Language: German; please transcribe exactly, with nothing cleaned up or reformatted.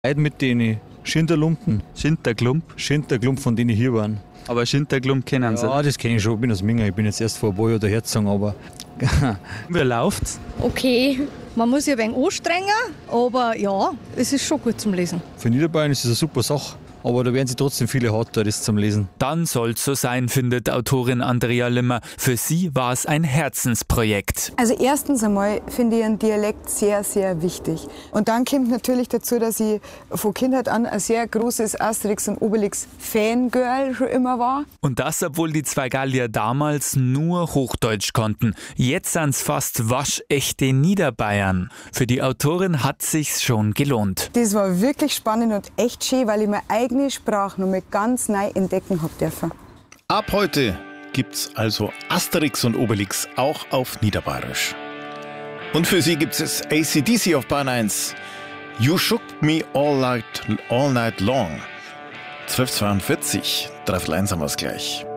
Leute mit denen Schinterlumpen. Schinterklump? Schinterklump, von denen hier waren. Aber Schinterklump kennen Sie? Ja, das kenne ich schon. Ich bin aus Minga. Ich bin jetzt erst vor ein paar Jahren dahergezogen, aber... Wie läuft's? Okay, man muss sich ein wenig anstrengen, aber ja, es ist schon gut zum Lesen. Für Niederbayern ist es eine super Sache. Aber da werden sie trotzdem viele hart, da das zum Lesen. Dann soll's so sein, findet Autorin Andrea Limmer. Für sie war es ein Herzensprojekt. Also erstens einmal finde ich einen Dialekt sehr, sehr wichtig. Und dann kommt natürlich dazu, dass ich von Kindheit an ein sehr großes Asterix und Obelix Fangirl schon immer war. Und das, obwohl die zwei Gallier damals nur Hochdeutsch konnten. Jetzt sind's fast waschechte Niederbayern. Für die Autorin hat sich's schon gelohnt. Das war wirklich spannend und echt schön, weil ich mir eigene Sprache noch mal ganz neu entdecken habe dürfen. Ab heute gibt's also Asterix und Obelix auch auf Niederbayerisch. Und für Sie gibt es A C D C auf Bahn eins. You shooked me all night, all night long. zwölf Uhr zweiundvierzig, dreiviertel eins am Ausgleich.